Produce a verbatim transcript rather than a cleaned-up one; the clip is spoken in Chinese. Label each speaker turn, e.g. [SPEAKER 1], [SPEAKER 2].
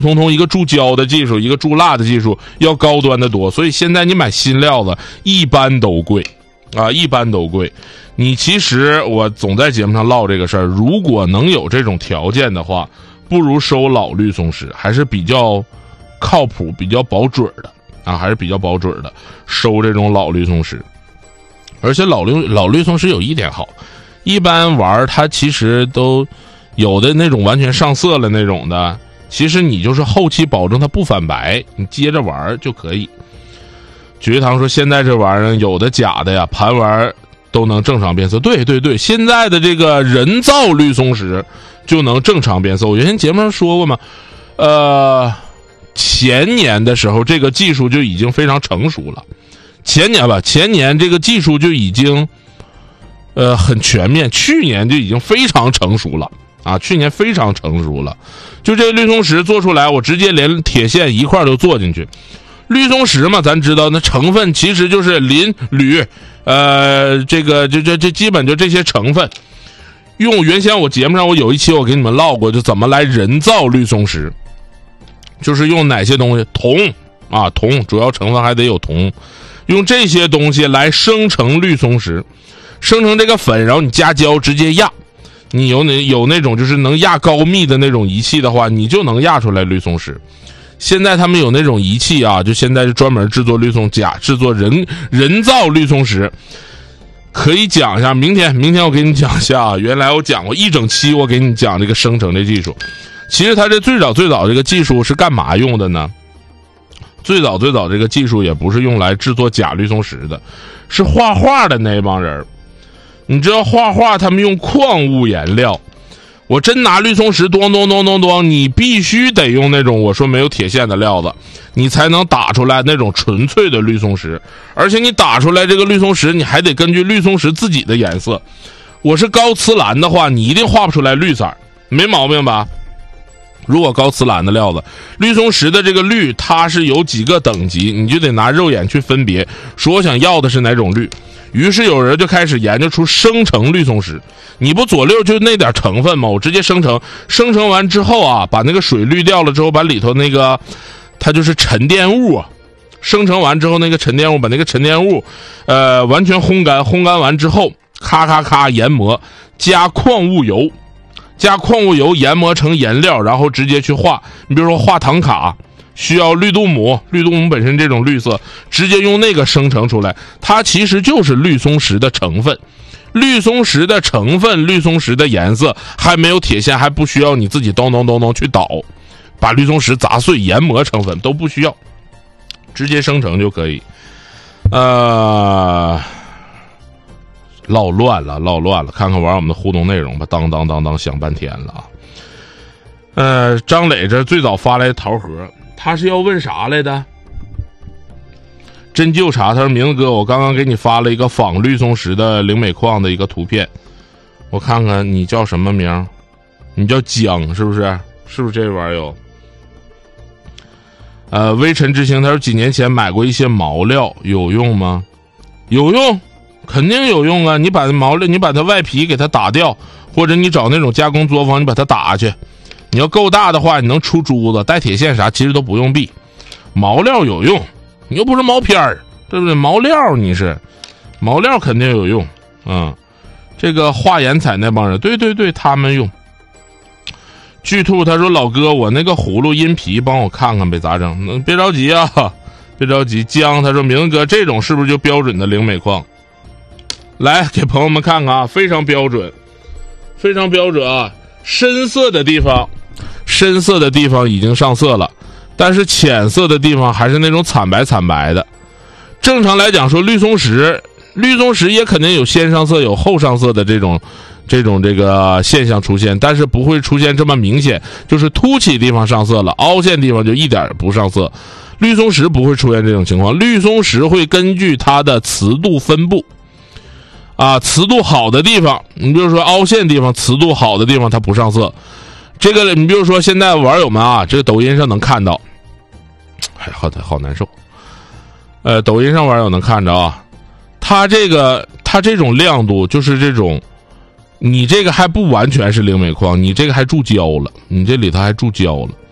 [SPEAKER 1] 通通一个注胶的技术，一个注蜡的技术要高端的多，所以现在你买新料子一般都贵啊，一般都贵。你其实我总在节目上唠这个事儿，如果能有这种条件的话，不如收老绿松石，还是比较靠谱、比较保准的啊，还是比较保准的，收这种老绿松石。而且老绿老绿松石有一点好，一般玩它其实都有的那种完全上色了那种的，其实你就是后期保证它不反白，你接着玩就可以。菊堂说现在这玩意儿有的假的呀，盘玩都能正常变色。对对对，现在的这个人造绿松石就能正常变色。我原先节目上说过嘛，呃，前年的时候这个技术就已经非常成熟了。前年吧，前年这个技术就已经呃很全面，去年就已经非常成熟了啊，去年非常成熟了。就这个绿松石做出来，我直接连铁线一块都做进去。绿松石嘛，咱知道那成分其实就是磷、铝，呃，这个这这这基本就这些成分。用原先我节目上我有一期我给你们唠过，就怎么来人造绿松石，就是用哪些东西，铜啊，铜主要成分还得有铜，用这些东西来生成绿松石，生成这个粉，然后你加胶直接压。你有那有那种就是能压高密的那种仪器的话，你就能压出来绿松石。现在他们有那种仪器啊，就现在是专门制作绿松甲，制作人人造绿松石。可以讲一下，明天明天我给你讲一下啊。原来我讲过一整期，我给你讲这个生成的技术。其实它这最早最早这个技术是干嘛用的呢？最早最早这个技术也不是用来制作假绿松石的，是画画的那帮人。你知道画画他们用矿物颜料，我真拿绿松石咚咚咚咚咚，你必须得用那种我说没有铁线的料子，你才能打出来那种纯粹的绿松石。而且你打出来这个绿松石，你还得根据绿松石自己的颜色。我是高瓷蓝的话，你一定画不出来绿色，没毛病吧？如果高瓷蓝的料子，绿松石的这个绿它是有几个等级，你就得拿肉眼去分别，说我想要的是哪种绿。于是有人就开始研究出生成绿松石。你不左溜就那点成分吗？我直接生成，生成完之后啊，把那个水滤掉了之后，把里头那个它就是沉淀物啊，生成完之后那个沉淀物，把那个沉淀物呃完全烘干，烘干完之后咔咔咔研磨，加矿物油，加矿物油研磨成颜料，然后直接去画。你比如说画唐卡需要绿度母，绿度母本身这种绿色，直接用那个生成出来，它其实就是绿松石的成分。绿松石的成分，绿松石的颜色，还没有铁线，还不需要你自己咚咚咚咚去捣，把绿松石砸碎研磨成粉都不需要，直接生成就可以。呃唠乱了唠乱了，看看玩我们的互动内容吧。当当当当想半天了啊。呃张磊这最早发来桃核，他是要问啥来的？真就查，他说明子哥，我刚刚给你发了一个仿绿松石的灵美矿的一个图片，我看看你叫什么名？你叫姜是不是？是不是这玩意儿？呃，微尘之星他说几年前买过一些毛料，有用吗？有用，肯定有用啊！你把毛料，你把它外皮给它打掉，或者你找那种加工作坊，你把它打去。你要够大的话，你能出珠子，带铁线啥，其实都不用避。毛料有用。你又不是毛片儿，对不对？毛料你是，毛料肯定有用，嗯，这个画颜彩那帮人，对对对，他们用。巨兔他说老哥，我那个葫芦阴皮帮我看看呗，咋整？嗯，别着急啊，别着急。江他说明哥，这种是不是就标准的灵美矿？来给朋友们看看啊，非常标准，非常标准啊。深色的地方，深色的地方已经上色了。但是浅色的地方还是那种惨白惨白的。正常来讲说绿松石，绿松石也肯定有先上色有后上色的这种这种这个现象出现，但是不会出现这么明显，就是凸起地方上色了，凹陷地方就一点不上色。绿松石不会出现这种情况，绿松石会根据它的磁度分布啊，磁度好的地方，你比如说凹陷地方，磁度好的地方它不上色。这个你比如说现在网友们啊，这个抖音上能看到，哎，好好难受。呃，抖音上网友能看着啊，它这个它这种亮度就是这种，你这个还不完全是灵美矿，你这个还注胶了，你这里头还注胶了。